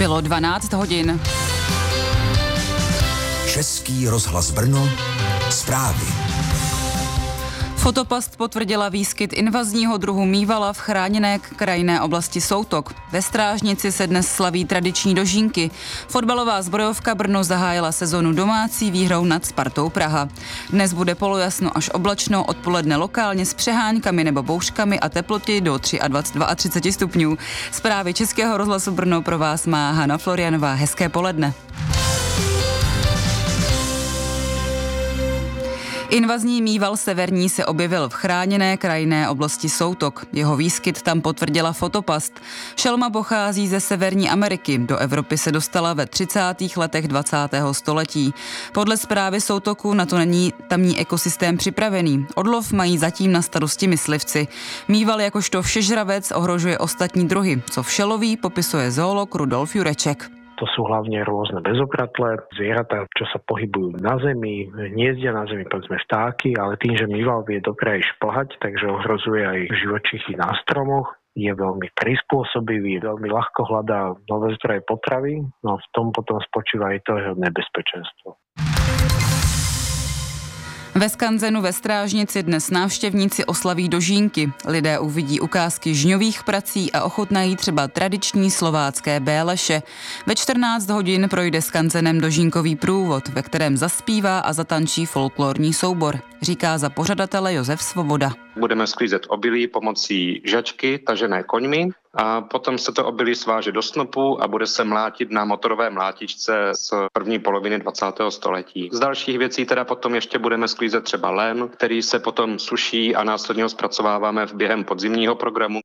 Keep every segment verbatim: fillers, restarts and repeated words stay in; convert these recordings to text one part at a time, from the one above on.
Bylo dvanáct hodin. Český rozhlas Brno, zprávy. Fotopast potvrdila výskyt invazního druhu mývala v chráněné krajinné oblasti Soutok. Ve Strážnici se dnes slaví tradiční dožínky. Fotbalová zbrojovka Brno zahájila sezonu domácí výhrou nad Spartou Praha. Dnes bude polojasno až oblačno, odpoledne lokálně s přeháňkami nebo bouřkami a teploty do dvacet tři stupňů. Zprávy Českého rozhlasu Brno pro vás má Hana Florianová. Hezké poledne. Invazní mýval severní se objevil v chráněné krajinné oblasti Soutok. Jeho výskyt tam potvrdila Fotopast. Šelma pochází ze Severní Ameriky. Do Evropy se dostala ve třicátých letech dvacátého století. Podle zprávy Soutoku na to není tamní ekosystém připravený. Odlov mají zatím na starosti myslivci. Mýval jakožto všežravec ohrožuje ostatní druhy. Co všeloví, popisuje zoolog Rudolf Jureček. To sú hlavne rôzne bezobratlé zvieratá, čo sa pohybujú na zemi, hniezdia na zemi, povedzme vtáky, ale tým, že mýval vie dobre aj šplhať, takže ohrozuje aj živočichy na stromoch. Je veľmi prispôsobivý, veľmi ľahko hľadá nové zdroje potravy, no v tom potom spočíva aj to jeho nebezpečenstvo. Ve skanzenu ve Strážnici dnes návštěvníci oslaví dožínky. Lidé uvidí ukázky žňových prací a ochutnají třeba tradiční slovácké béleše. Ve čtrnáct hodin projde skanzenem dožínkový průvod, ve kterém zaspívá a zatančí folklorní soubor, říká za pořadatele Josef Svoboda. Budeme sklízet obilí pomocí žačky tažené koňmi a potom se to obilí sváže do snopu a bude se mlátit na motorové mlátičce z první poloviny dvacátého století. Z dalších věcí teda potom ještě budeme sklízet třeba len, který se potom suší a následně ho zpracováváme v během podzimního programu.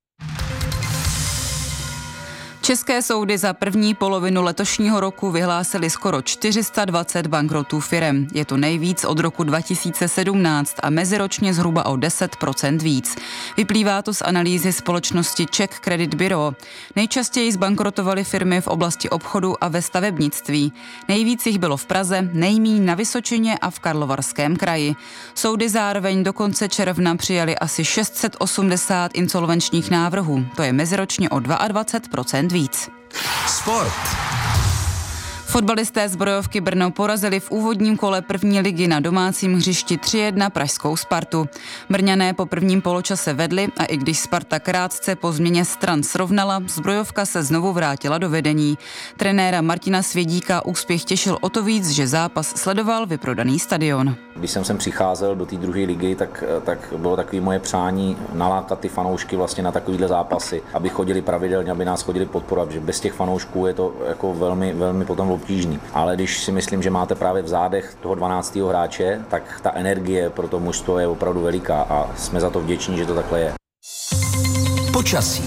České soudy za první polovinu letošního roku vyhlásily skoro čtyři sta dvacet bankrotů firem. Je to nejvíc od roku dva tisíce sedmnáct a meziročně zhruba o deset procent víc. Vyplývá to z analýzy společnosti Czech Credit Bureau. Nejčastěji zbankrotovaly firmy v oblasti obchodu a ve stavebnictví. Nejvíc jich bylo v Praze, nejmíň na Vysočině a v Karlovarském kraji. Soudy zároveň do konce června přijali asi šest set osmdesát insolvenčních návrhů. To je meziročně o dvacet dva procent víc. Sport. Fotbalisté zbrojovky Brno porazili v úvodním kole první ligy na domácím hřišti tři jedna pražskou Spartu. Brňané po prvním poločase vedli a i když Sparta krátce po změně stran srovnala, zbrojovka se znovu vrátila do vedení. Trenéra Martina Svědíka úspěch těšil o to víc, že zápas sledoval vyprodaný stadion. Když jsem sem přicházel do té druhé ligy, tak, tak bylo takové moje přání nalákat ty fanoušky vlastně na takovýhle zápasy, aby chodili pravidelně, aby nás chodili podporovat, že bez těch fanoušků je to jako velmi, velmi potom obtížný. Ale když si myslím, že máte právě v zádech toho dvanáctého hráče, tak ta energie pro to mužstvo je opravdu veliká a jsme za to vděční, že to takhle je. Počasí.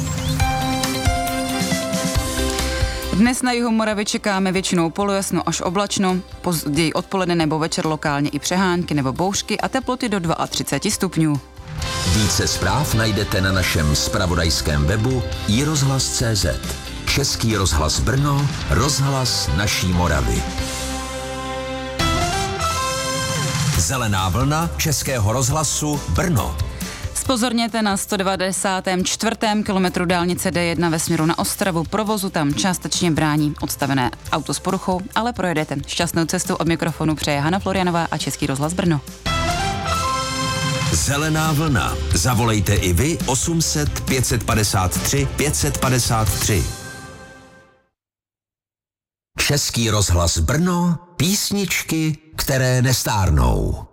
Dnes na jihu Moravy čekáme většinou polojasno až oblačno, později odpoledne nebo večer lokálně i přehánky nebo bouřky a teploty do třicet dva stupňů. Více zpráv najdete na našem zpravodajském webu i rozhlas tečka cé zet. Český rozhlas Brno, rozhlas naší Moravy. Zelená vlna Českého rozhlasu Brno. Spozorněte na sto devadesátém čtvrtém kilometru dálnice D jedna ve směru na Ostravu. Provozu tam částečně brání odstavené auto s poruchou, ale projedete. Šťastnou cestu. Od mikrofonu přeje Hana Florianová a Český rozhlas Brno. Zelená vlna. Zavolejte i vy osm set pět padesát tři pět padesát tři. Český rozhlas Brno. Písničky, které nestárnou.